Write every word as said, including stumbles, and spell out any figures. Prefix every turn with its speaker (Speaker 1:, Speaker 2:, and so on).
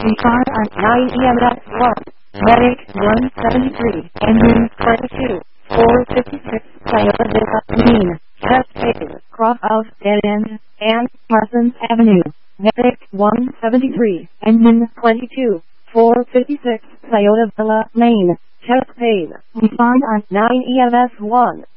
Speaker 1: Nissan on nine E M S one, Medic one seventy-three, engine twenty-two, four fifty-six, Toyota Vista, Maine, test phase, cross out, dead end, and Parsons Avenue, Medic one seventy-three, engine twenty-two, four fifty-six, Toyota Villa, Maine, test phase, Nissan on nine E M S one.